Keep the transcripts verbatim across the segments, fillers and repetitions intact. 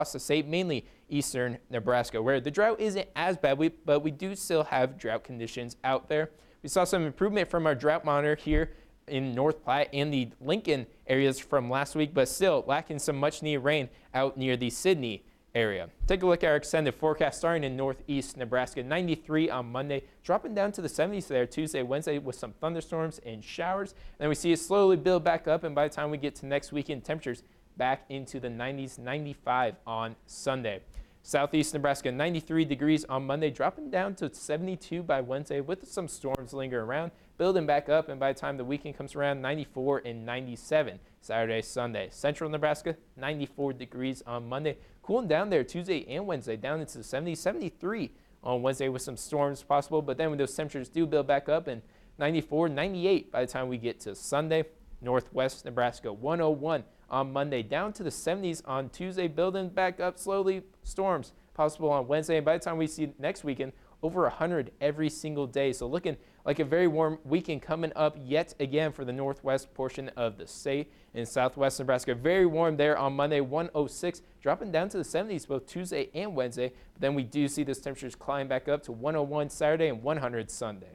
across the state, mainly eastern Nebraska, where the drought isn't as bad, we, but we do still have drought conditions out there. We saw some improvement from our drought monitor here in North Platte and the Lincoln areas from last week, but still lacking some much needed rain out near the Sidney area. Take a look at our extended forecast starting in northeast Nebraska. ninety-three on Monday, dropping down to the seventies there Tuesday, Wednesday with some thunderstorms and showers. And then we see it slowly build back up, and by the time we get to next weekend, temperatures back into the nineties, ninety-five on Sunday. Southeast Nebraska, ninety-three degrees on Monday, dropping down to seventy-two by Wednesday with some storms lingering around, building back up, and by the time the weekend comes around, ninety-four and ninety-seven Saturday, Sunday. Central Nebraska, ninety-four degrees on Monday, cooling down there Tuesday and Wednesday, down into the seventies, seventy-three on Wednesday with some storms possible, but then when those temperatures do build back up, and ninety-four, ninety-eight by the time we get to Sunday. Northwest Nebraska, one oh one on Monday, down to the seventies on Tuesday, building back up slowly. Storms possible on Wednesday, and by the time we see next weekend, over one hundred every single day. So looking like a very warm weekend coming up yet again for the northwest portion of the state. In southwest Nebraska, very warm there on Monday, one oh six, dropping down to the seventies both Tuesday and Wednesday. But then we do see those temperatures climb back up to one oh one Saturday and one hundred Sunday.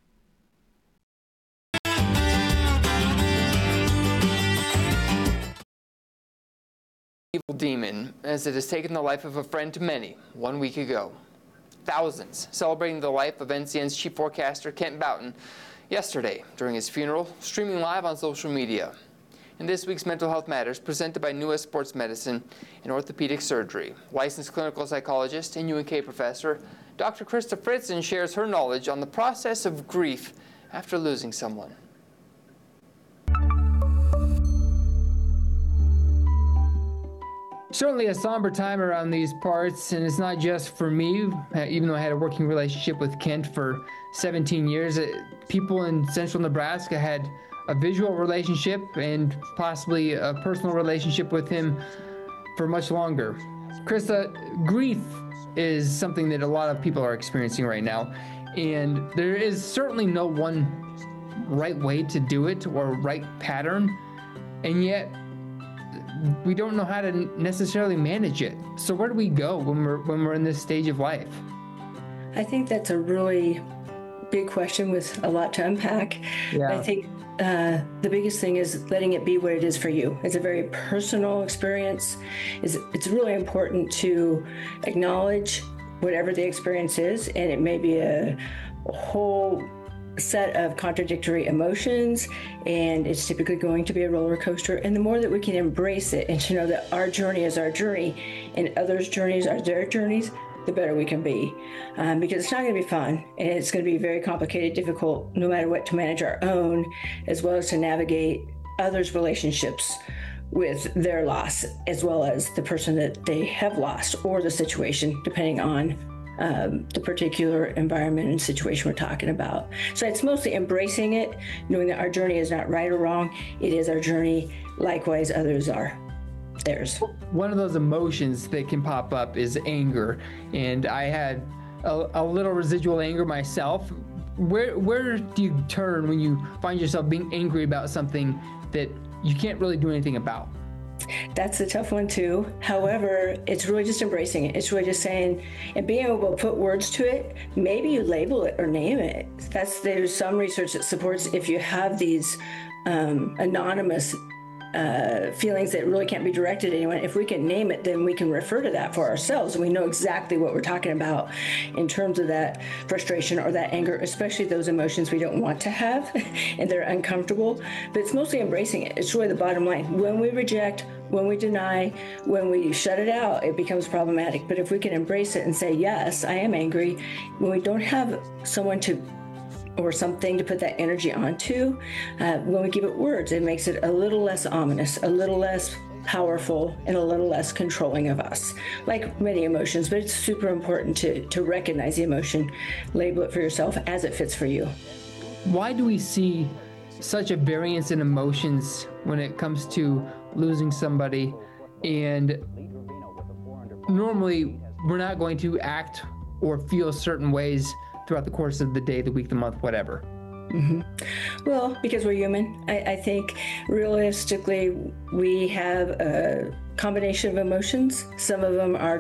Evil demon, as it has taken the life of a friend to many one week ago. Thousands celebrating the life of N C N's chief forecaster Kent Boughton yesterday during his funeral, streaming live on social media. In this week's Mental Health Matters, presented by New West Sports Medicine and Orthopedic Surgery, licensed clinical psychologist and U N K professor, Doctor Krista Fritzen shares her knowledge on the process of grief after losing someone. Certainly a somber time around these parts, and it's not just for me. Even though I had a working relationship with Kent for seventeen years, people in central Nebraska had a visual relationship and possibly a personal relationship with him for much longer. Krista, grief is something that a lot of people are experiencing right now, and there is certainly no one right way to do it or right pattern, and yet we don't know how to necessarily manage it. So where do we go when we're when we're in this stage of life? I think that's a really big question with a lot to unpack. Yeah. I think uh, the biggest thing is letting it be what it is for you. It's a very personal experience. It's, it's really important to acknowledge whatever the experience is, and it may be a, a whole set of contradictory emotions, and it's typically going to be a roller coaster. And the more that we can embrace it and to know that our journey is our journey and others' journeys are their journeys, the better we can be. Um, because it's not going to be fun, and it's going to be very complicated, difficult, no matter what, to manage our own, as well as to navigate others' relationships with their loss, as well as the person that they have lost or the situation, depending on Um, the particular environment and situation we're talking about. So it's mostly embracing it, knowing that our journey is not right or wrong. It is our journey. Likewise, others are theirs. One of those emotions that can pop up is anger, and I had a, a little residual anger myself. Where where do you turn when you find yourself being angry about something that you can't really do anything about? That's a tough one too. However, it's really just embracing it. It's really just saying and being able to put words to it. Maybe you label it or name it. That's there's some research that supports if you have these um, anonymous uh, feelings that really can't be directed at anyone. If we can name it, then we can refer to that for ourselves, and we know exactly what we're talking about in terms of that frustration or that anger, especially those emotions we don't want to have and they're uncomfortable. But it's mostly embracing it. It's really the bottom line. When we reject, when we deny, when we shut it out, it becomes problematic. But if we can embrace it and say, yes, I am angry, when we don't have someone to or something to put that energy onto, uh, when we give it words, it makes it a little less ominous, a little less powerful, and a little less controlling of us. Like many emotions, but it's super important to, to recognize the emotion, label it for yourself as it fits for you. Why do we see such a variance in emotions when it comes to losing somebody? And normally we're not going to act or feel certain ways throughout the course of the day, the week, the month, whatever. Mm-hmm. Well, because we're human. I, I think realistically, we have a combination of emotions. Some of them are